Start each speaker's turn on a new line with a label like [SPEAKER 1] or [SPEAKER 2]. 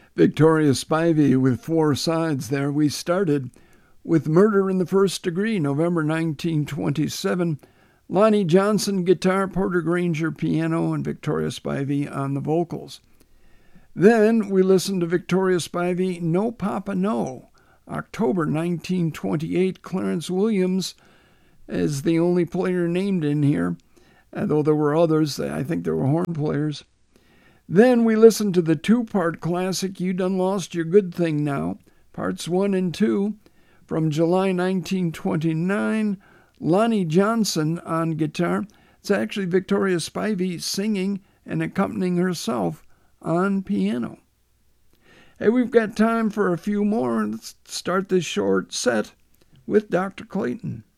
[SPEAKER 1] Victoria Spivey with Four Sides there. We started with Murder in the First Degree, November 1927. Lonnie Johnson, guitar, Porter Granger, piano, and Victoria Spivey on the vocals. Then we listened to Victoria Spivey, No Papa No, October 1928. Clarence Williams is the only player named in here, though there were others. I think there were horn players. Then we listened to the two-part classic, You Done Lost Your Good Thing Now, parts 1 and 2, from July 1929. Lonnie Johnson on guitar. It's actually Victoria Spivey singing and accompanying herself on piano. Hey, we've got time for a few more. Let's start this short set with Dr. Clayton.